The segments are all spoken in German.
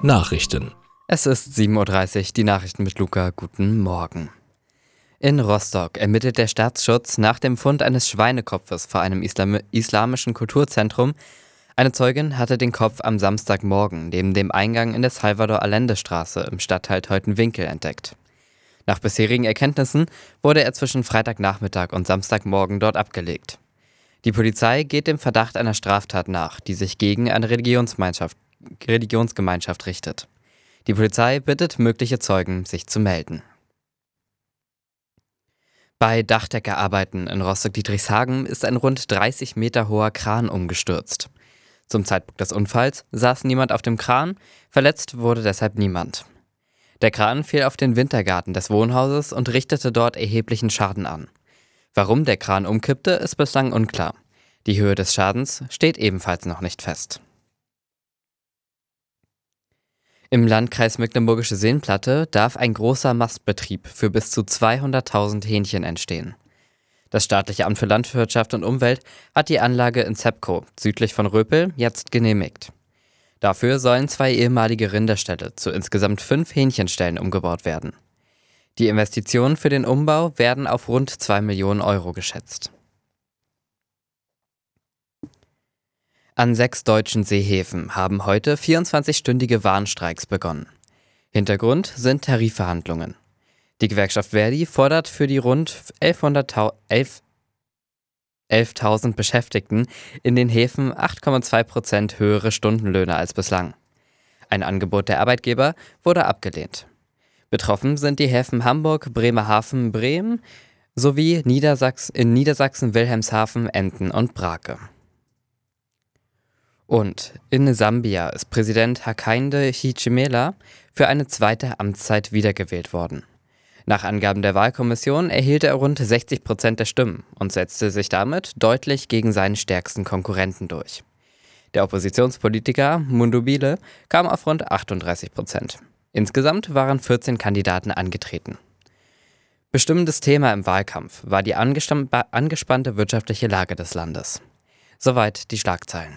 Nachrichten. Es ist 7:30 Uhr, die Nachrichten mit Luca. Guten Morgen. In Rostock ermittelt der Staatsschutz nach dem Fund eines Schweinekopfes vor einem islamischen Kulturzentrum. Eine Zeugin hatte den Kopf am Samstagmorgen neben dem Eingang in der Salvador-Allende-Straße im Stadtteil Teutenwinkel entdeckt. Nach bisherigen Erkenntnissen wurde er zwischen Freitagnachmittag und Samstagmorgen dort abgelegt. Die Polizei geht dem Verdacht einer Straftat nach, die sich gegen eine Religionsgemeinschaft richtet. Die Polizei bittet mögliche Zeugen, sich zu melden. Bei Dachdeckerarbeiten in Rostock-Dietrichshagen ist ein rund 30 Meter hoher Kran umgestürzt. Zum Zeitpunkt des Unfalls saß niemand auf dem Kran, verletzt wurde deshalb niemand. Der Kran fiel auf den Wintergarten des Wohnhauses und richtete dort erheblichen Schaden an. Warum der Kran umkippte, ist bislang unklar. Die Höhe des Schadens steht ebenfalls noch nicht fest. Im Landkreis Mecklenburgische Seenplatte darf ein großer Mastbetrieb für bis zu 200.000 Hähnchen entstehen. Das staatliche Amt für Landwirtschaft und Umwelt hat die Anlage in Zepkow, südlich von Röpel, jetzt genehmigt. Dafür sollen 2 ehemalige Rinderställe zu insgesamt 5 Hähnchenställen umgebaut werden. Die Investitionen für den Umbau werden auf rund 2 Millionen Euro geschätzt. An 6 deutschen Seehäfen haben heute 24-stündige Warnstreiks begonnen. Hintergrund sind Tarifverhandlungen. Die Gewerkschaft Verdi fordert für die rund 11.000 Beschäftigten in den Häfen 8,2% höhere Stundenlöhne als bislang. Ein Angebot der Arbeitgeber wurde abgelehnt. Betroffen sind die Häfen Hamburg, Bremerhaven, Bremen sowie in Niedersachsen Wilhelmshaven, Emden und Brake. Und in Sambia ist Präsident Hakainde Hichilema für eine zweite Amtszeit wiedergewählt worden. Nach Angaben der Wahlkommission erhielt er rund 60% der Stimmen und setzte sich damit deutlich gegen seinen stärksten Konkurrenten durch. Der Oppositionspolitiker Mundubile kam auf rund 38%. Insgesamt waren 14 Kandidaten angetreten. Bestimmendes Thema im Wahlkampf war die angespannte wirtschaftliche Lage des Landes. Soweit die Schlagzeilen.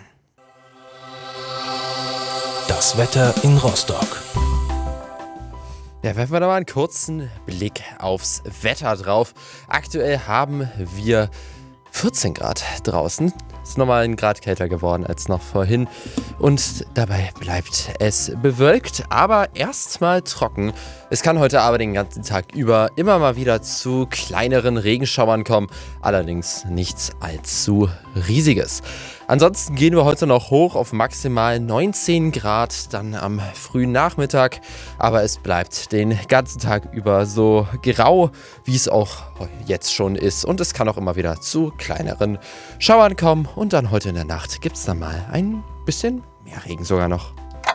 Das Wetter in Rostock. Ja, werfen wir da mal einen kurzen Blick aufs Wetter drauf. Aktuell haben wir 14 Grad draußen. Ist nochmal 1 Grad kälter geworden als noch vorhin. Und dabei bleibt es bewölkt, aber erstmal trocken. Es kann heute aber den ganzen Tag über immer mal wieder zu kleineren Regenschauern kommen. Allerdings nichts allzu Riesiges. Ansonsten gehen wir heute noch hoch auf maximal 19 Grad, dann am frühen Nachmittag. Aber es bleibt den ganzen Tag über so grau, wie es auch jetzt schon ist. Und es kann auch immer wieder zu kleineren Schauern kommen. Und dann heute in der Nacht gibt es dann mal ein bisschen mehr Regen sogar noch.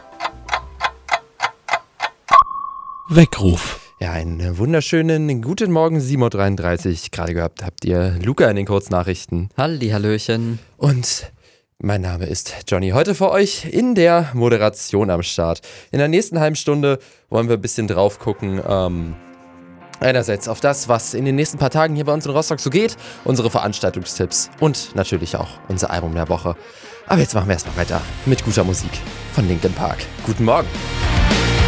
Weckruf. Ja, einen wunderschönen guten Morgen, 7:33 Uhr. Gerade gehabt habt ihr Luca in den Kurznachrichten. Hallihallöchen. Und mein Name ist Johnny. Heute für euch in der Moderation am Start. In der nächsten halben Stunde wollen wir ein bisschen drauf gucken. Einerseits auf das, was in den nächsten paar Tagen hier bei uns in Rostock so geht, unsere Veranstaltungstipps und natürlich auch unser Album der Woche. Aber jetzt machen wir erstmal weiter mit guter Musik von Linkin Park. Guten Morgen.